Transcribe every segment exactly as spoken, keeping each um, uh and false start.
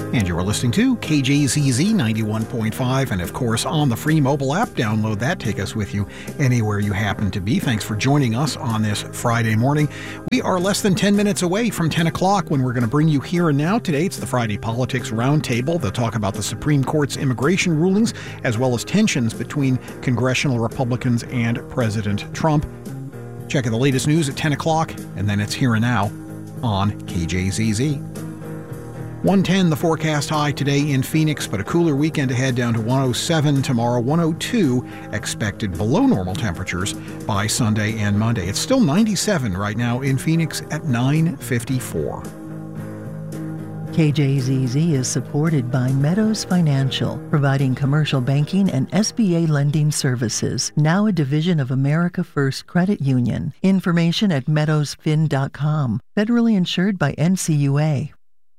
And you are listening to K J Z Z ninety-one point five, and of course on the free mobile app. Download that, take us with you anywhere you happen to be. Thanks for joining us on this Friday morning. We are less than ten minutes away from ten o'clock when we're going to bring you Here and Now. Today it's the Friday Politics Roundtable. They'll talk about the Supreme Court's immigration rulings as well as tensions between congressional Republicans and President Trump. Check out the latest news at ten o'clock, and then it's Here and Now on K J Z Z. one ten the forecast high today in Phoenix, but a cooler weekend ahead down to one oh seven tomorrow, one oh two expected below normal temperatures by Sunday and Monday. It's still ninety-seven right now in Phoenix at nine fifty-four. K J Z Z is supported by Meadows Financial, providing commercial banking and S B A lending services, now a division of America First Credit Union. Information at meadows fin dot com. Federally insured by N C U A.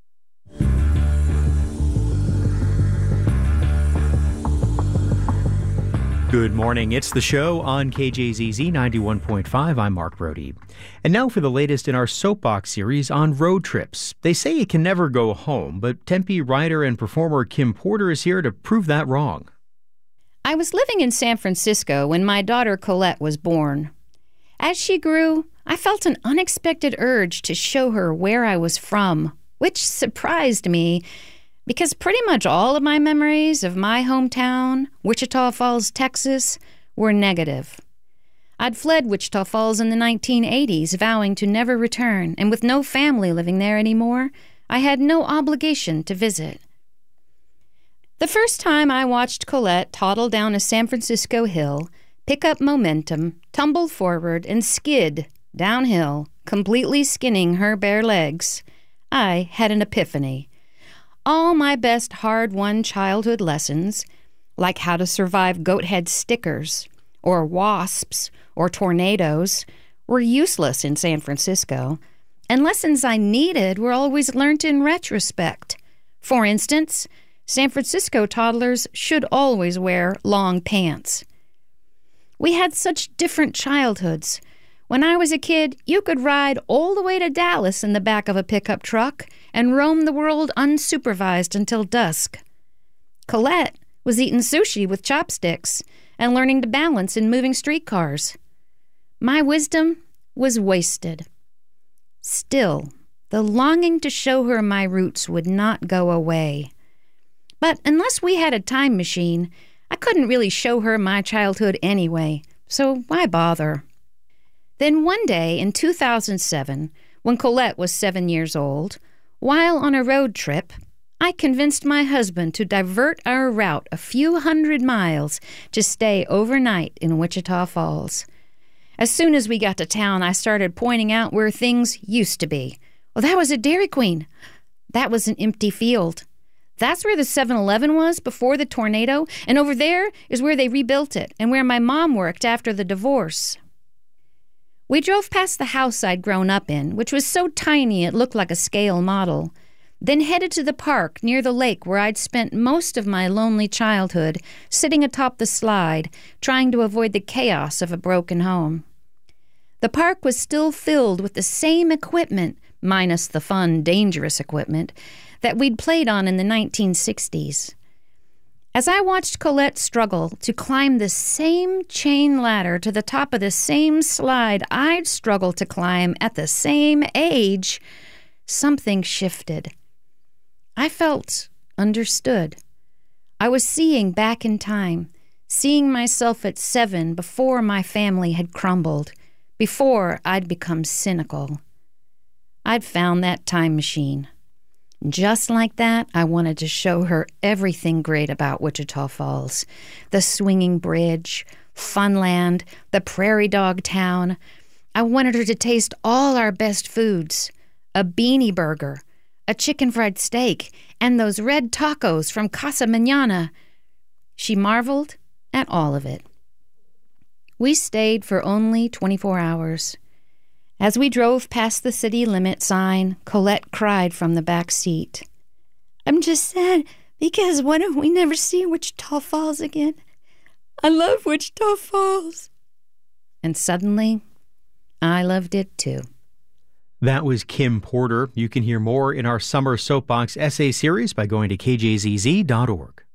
Good morning. It's the show on K J Z Z ninety-one point five. I'm Mark Brody. And now for the latest in our soapbox series on road trips. They say you can never go home, but Tempe writer and performer Kim Porter is here to prove that wrong. I was living in San Francisco when my daughter Colette was born. As she grew, I felt an unexpected urge to show her where I was from, which surprised me. Because pretty much all of my memories of my hometown, Wichita Falls, Texas, were negative. I'd fled Wichita Falls in the nineteen eighties, vowing to never return, and with no family living there anymore, I had no obligation to visit. The first time I watched Colette toddle down a San Francisco hill, pick up momentum, tumble forward, and skid downhill, completely skinning her bare legs, I had an epiphany. All my best hard-won childhood lessons, like how to survive goat-head stickers, or wasps, or tornadoes, were useless in San Francisco, and lessons I needed were always learnt in retrospect. For instance, San Francisco toddlers should always wear long pants. We had such different childhoods. When I was a kid, you could ride all the way to Dallas in the back of a pickup truck and roam the world unsupervised until dusk. Colette was eating sushi with chopsticks and learning to balance in moving streetcars. My wisdom was wasted. Still, the longing to show her my roots would not go away. But unless we had a time machine, I couldn't really show her my childhood anyway, so why bother? Then one day in two thousand seven, when Colette was seven years old, while on a road trip, I convinced my husband to divert our route a few hundred miles to stay overnight in Wichita Falls. As soon as we got to town, I started pointing out where things used to be. Well, that was a Dairy Queen. That was an empty field. That's where the seven eleven was before the tornado, and over there is where they rebuilt it and where my mom worked after the divorce. We drove past the house I'd grown up in, which was so tiny it looked like a scale model, then headed to the park near the lake where I'd spent most of my lonely childhood, sitting atop the slide, trying to avoid the chaos of a broken home. The park was still filled with the same equipment, minus the fun, dangerous equipment, that we'd played on in the nineteen sixties. As I watched Colette struggle to climb the same chain ladder to the top of the same slide I'd struggled to climb at the same age, something shifted. I felt understood. I was seeing back in time, seeing myself at seven before my family had crumbled, before I'd become cynical. I'd found that time machine. Just like that, I wanted to show her everything great about Wichita Falls. The swinging bridge, Funland, the prairie dog town. I wanted her to taste all our best foods. A beanie burger, a chicken fried steak, and those red tacos from Casa Mañana. She marveled at all of it. We stayed for only twenty-four hours. As we drove past the city limit sign, Colette cried from the back seat. "I'm just sad because what if we never see Wichita Falls again? I love Wichita Falls." And suddenly, I loved it too. That was Kim Porter. You can hear more in our summer soapbox essay series by going to k j z z dot org.